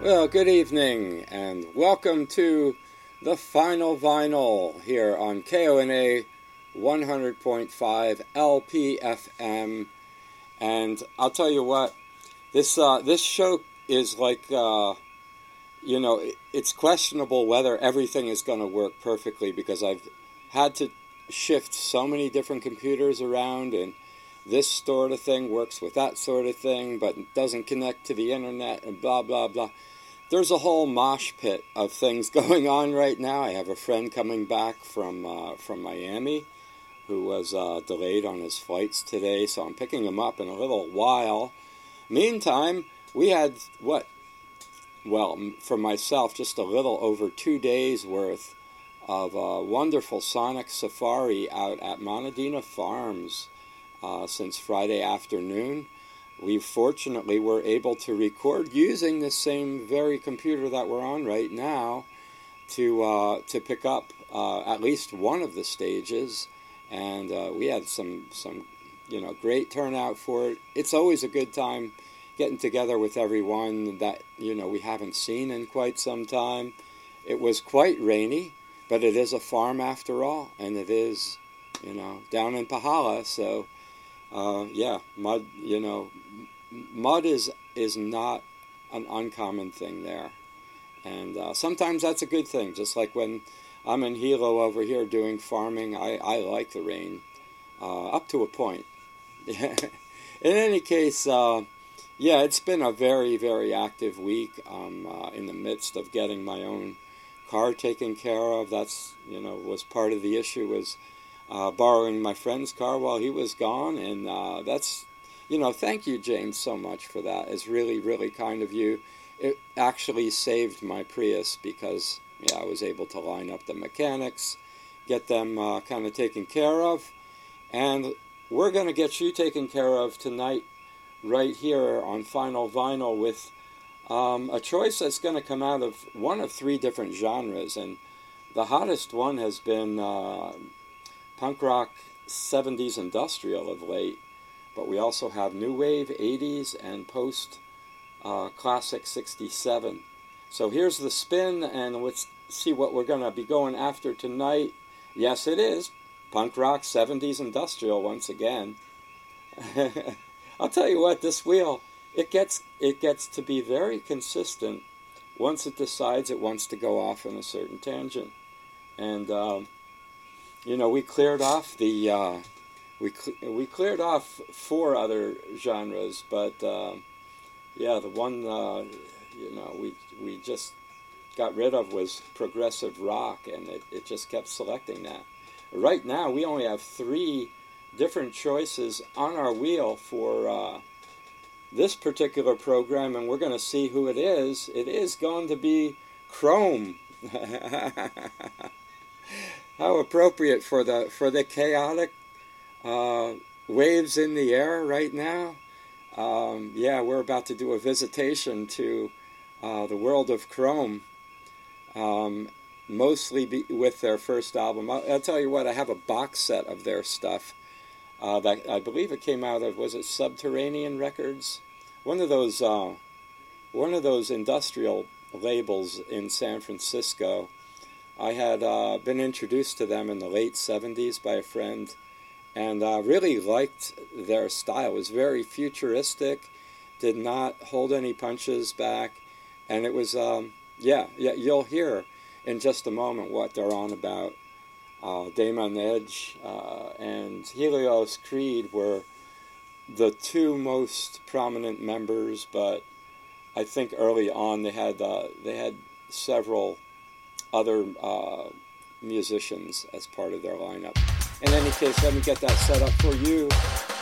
Well, good evening, and welcome to the Final Vinyl here on KONA 100.5 LPFM. And I'll tell you what, this show is like, it's questionable whether everything is going to work perfectly because I've had to shift so many different computers around, and this sort of thing works with that sort of thing, but it doesn't connect to the internet, and blah, blah, blah. There's a whole mosh pit of things going on right now. I have a friend coming back from Miami who was delayed on his flights today, so I'm picking him up in a little while. Meantime, we had, for myself, just a little over 2 days worth of a wonderful sonic safari out at Monadena Farms since Friday afternoon. We fortunately were able to record using the same very computer that we're on right now to pick up at least one of the stages, and we had some great turnout for it. It's always a good time getting together with everyone that we haven't seen in quite some time. It was quite rainy, but it is a farm after all, and it is down in Pahala, so. Mud is not an uncommon thing there. And sometimes that's a good thing. Just like when I'm in Hilo over here doing farming, I like the rain, up to a point. In any case, it's been a very, very active week. I'm in the midst of getting my own car taken care of. That's, was part of the issue, was borrowing my friend's car while he was gone, and that's, thank you, James, so much for that. It's really, really kind of you. It actually saved my Prius because, I was able to line up the mechanics, get them kind of taken care of, and we're going to get you taken care of tonight right here on Final Vinyl with a choice that's going to come out of one of three different genres, and the hottest one has been punk rock 70s industrial of late, but we also have new wave 80s and post classic 67. So here's the spin, and let's see what we're going to be going after tonight. Yes, it is punk rock 70s industrial once again. I'll tell you what, this wheel, it gets to be very consistent once it decides it wants to go off on a certain tangent. And we cleared off we cleared off four other genres, but the one we just got rid of was progressive rock, and it just kept selecting that. Right now, we only have three different choices on our wheel for this particular program, and we're going to see who it is. It is going to be Chrome. How appropriate for the chaotic waves in the air right now. We're about to do a visitation to the world of Chrome, mostly with their first album. I'll tell you what, I have a box set of their stuff that I believe it came out of, was it Subterranean Records? One of those industrial labels in San Francisco. I had been introduced to them in the late 70s by a friend, and really liked their style. It was very futuristic, did not hold any punches back, and it was, you'll hear in just a moment what they're on about. Damon Edge and Helios Creed were the two most prominent members, but I think early on they had several other musicians as part of their lineup. In any case, let me get that set up for you.